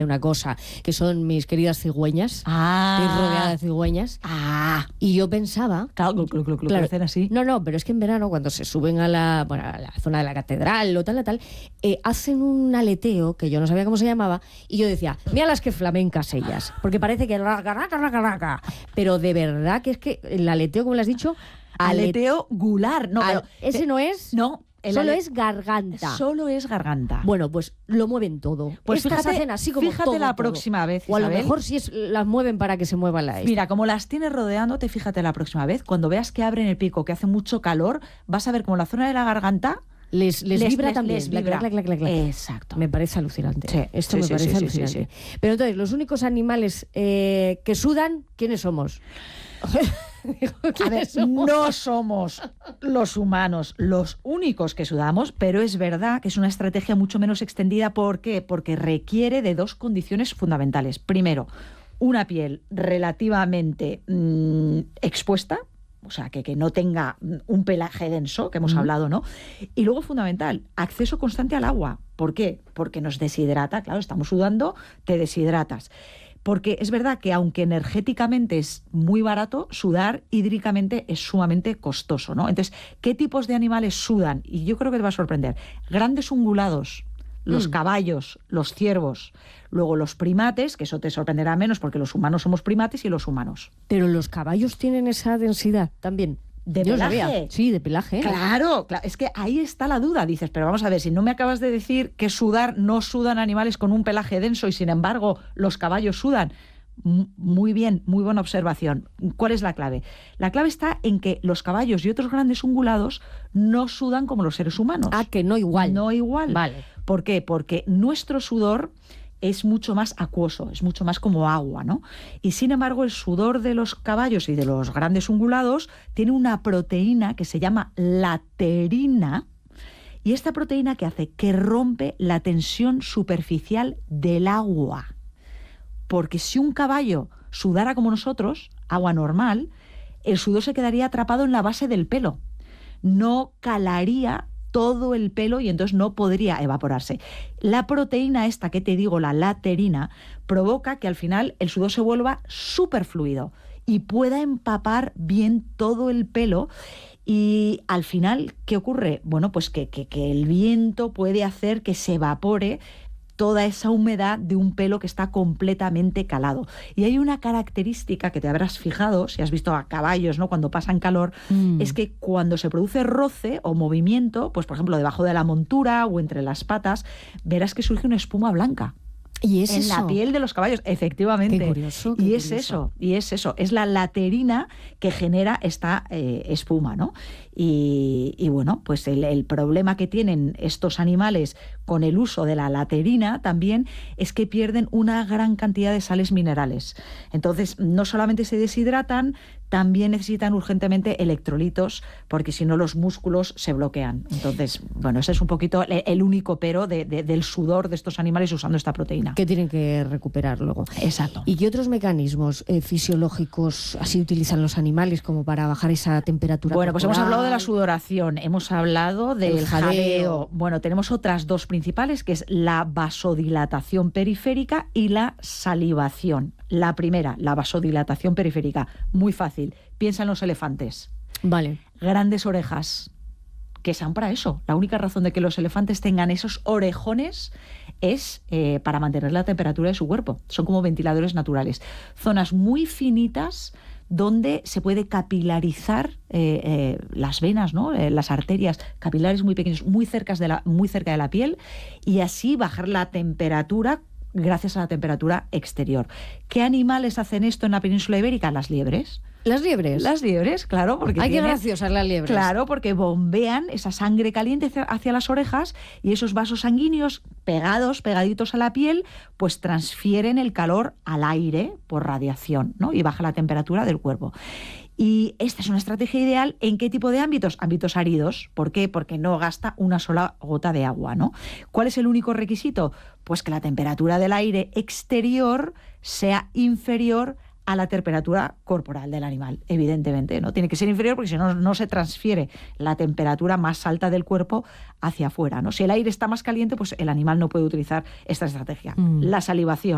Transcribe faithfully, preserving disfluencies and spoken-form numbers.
una cosa, que son mis queridas cigüeñas. Ah. Estoy rodeada de cigüeñas. Ah. Y yo pensaba... Claro, clu, clu, clu, clu, claro, hacen así. No, no, pero es que en verano, cuando se suben a la, bueno, a la zona de la catedral o tal, o tal, eh, hacen un aleteo que yo no sabía cómo se llamaba, y yo decía, mira las que flamencas ellas, porque parece que... Raca, raca, raca, raca. Pero de verdad que es que el aleteo, como le has dicho... Aleteo gular. No, Al, pero, ese no es... No. El solo ale... es garganta. Solo es garganta. Bueno, pues lo mueven todo. Pues Estas fíjate, hacen así como fíjate todo, la todo. próxima vez, o a lo Isabel. mejor si es, las mueven para que se mueva la... Mira, como las tienes rodeándote, fíjate la próxima vez. Cuando veas que abren el pico, que hace mucho calor, vas a ver como la zona de la garganta... Les, les, les vibra les, también. Les vibra. Clac, clac, clac, clac. Exacto. Me parece alucinante. Sí, Esto sí, me sí, parece sí, alucinante. sí, sí, sí. Pero entonces, los únicos animales eh, que sudan, ¿quiénes somos? A ver, somos? no somos los humanos los únicos que sudamos, pero es verdad que es una estrategia mucho menos extendida. ¿Por qué? Porque requiere de dos condiciones fundamentales. Primero, una piel relativamente mmm, expuesta, o sea, que, que no tenga un pelaje denso, que hemos mm. hablado, ¿no? Y luego, fundamental, acceso constante al agua. ¿Por qué? Porque nos deshidrata. Claro, estamos sudando, te deshidratas. Porque es verdad que aunque energéticamente es muy barato, sudar hídricamente es sumamente costoso, ¿no? Entonces, ¿qué tipos de animales sudan? Y yo creo que te va a sorprender. Grandes ungulados, los mm. caballos, los ciervos, luego los primates, que eso te sorprenderá menos porque los humanos somos primates, y los humanos. Pero los caballos tienen esa densidad también. ¿De Yo pelaje? Sabía. Sí, de pelaje. Claro, claro, es que ahí está la duda. Dices, pero vamos a ver, si no me acabas de decir que sudar no sudan animales con un pelaje denso y sin embargo los caballos sudan. Muy bien, muy buena observación. ¿Cuál es la clave? La clave está en que los caballos y otros grandes ungulados no sudan como los seres humanos. Ah, que no igual. No igual. Vale. ¿Por qué? Porque nuestro sudor es mucho más acuoso, es mucho más como agua, ¿no? Y sin embargo, el sudor de los caballos y de los grandes ungulados tiene una proteína que se llama laterina, y esta proteína ¿qué hace? Que rompe la tensión superficial del agua. Porque si un caballo sudara como nosotros, agua normal, el sudor se quedaría atrapado en la base del pelo. No calaría todo el pelo y entonces no podría evaporarse. La proteína esta que te digo, la laterina, provoca que al final el sudor se vuelva superfluido y pueda empapar bien todo el pelo. Y al final, ¿qué ocurre? Bueno, pues que, que, que el viento puede hacer que se evapore toda esa humedad de un pelo que está completamente calado. Y hay una característica que te habrás fijado, si has visto a caballos, ¿no?, cuando pasan calor, mm. es que cuando se produce roce o movimiento, pues por ejemplo debajo de la montura o entre las patas, verás que surge una espuma blanca. ¿Y es en eso? la piel de los caballos, efectivamente. Qué curioso, qué y es curioso. eso, y es eso, es la laterina que genera esta eh, espuma, ¿no? Y, y bueno, pues el, el problema que tienen estos animales con el uso de la laterina también es que pierden una gran cantidad de sales minerales. Entonces, no solamente se deshidratan, también necesitan urgentemente electrolitos, porque si no los músculos se bloquean. Entonces, bueno, ese es un poquito el, el único pero de, de, del sudor de estos animales usando esta proteína. Que tienen que recuperar luego. Exacto. ¿Y qué otros mecanismos eh, fisiológicos así utilizan los animales como para bajar esa temperatura Bueno, pues corporal? hemos hablado de la sudoración, hemos hablado del El jadeo. jadeo. Bueno, tenemos otras dos principales, que es la vasodilatación periférica y la salivación. La primera, la vasodilatación periférica, muy fácil. Piensa en los elefantes. Vale. Grandes orejas, que sean para eso. La única razón de que los elefantes tengan esos orejones es eh, para mantener la temperatura de su cuerpo. Son como ventiladores naturales. Zonas muy finitas donde se puede capilarizar eh, eh, las venas, ¿no? Eh, las arterias, capilares muy pequeños, muy cerca de la, muy cerca de la piel, y así bajar la temperatura gracias a la temperatura exterior. ¿Qué animales hacen esto en la península ibérica? Las liebres. ¿Las liebres? Las liebres, claro. Porque Ay, tienen, qué graciosas las liebres. Claro, porque bombean esa sangre caliente hacia, hacia las orejas, y esos vasos sanguíneos pegados, pegaditos a la piel, pues transfieren el calor al aire por radiación, ¿no? Y baja la temperatura del cuerpo. Y esta es una estrategia ideal ¿en qué tipo de ámbitos? Ámbitos áridos. ¿Por qué? Porque no gasta una sola gota de agua, ¿no? ¿Cuál es el único requisito? Pues que la temperatura del aire exterior sea inferior a la temperatura corporal del animal, evidentemente, ¿no? Tiene que ser inferior porque si no, no se transfiere la temperatura más alta del cuerpo hacia afuera, ¿no? Si el aire está más caliente, pues el animal no puede utilizar esta estrategia. Mm. La salivación.